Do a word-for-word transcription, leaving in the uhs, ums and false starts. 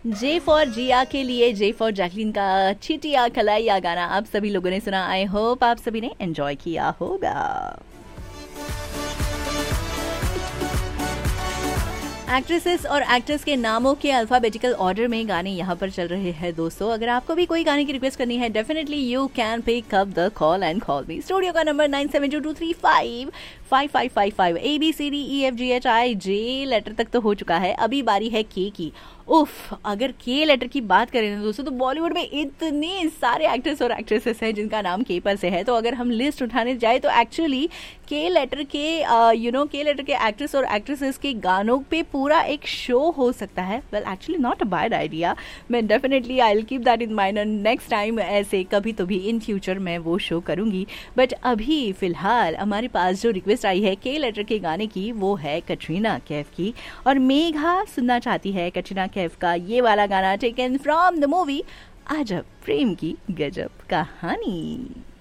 J for जिया के लिए J for Jacqueline का चिटिया कलाइया गाना आप सभी लोगों ने सुना। आई होप आप सभी ने एंजॉय किया होगा। एक्ट्रेसेस और एक्टर्स के नामों के अल्फाबेटिकल ऑर्डर में गाने यहाँ पर चल रहे हैं दोस्तों। अगर आपको भी कोई गाने की रिक्वेस्ट करनी है, definitely you can pick up the call and call me. Studio का number nine seven to to three five five five five five. A B C D E F G H I J letter तक तो हो चुका है, अभी बारी है के की। उफ, अगर के लेटर की बात करें ना दोस्तों, तो बॉलीवुड में इतने सारे एक्टर्स और एक्ट्रेसेस हैं जिनका नाम के पर से है। तो अगर हम लिस्ट उठाने जाए तो एक्चुअली के लेटर के यू नो के लेटर के एक्ट्रेस और एक्ट्रेसेस के गानों पे पूरा एक शो हो सकता है। Well actually not a bad idea. मैं definitely I will keep that in mind and next time ऐसे कभी तो भी इन फ्यूचर मैं वो शो करूंगी। बट अभी फिलहाल हमारे पास जो रिक्वेस्ट आई है के लेटर के गाने की, वो है कटरीना कैफ की, और मेघा सुनना चाहती है कटरीना कैफ का ये वाला गाना टेकन फ्रॉम द मूवी अजब प्रेम की गजब कहानी।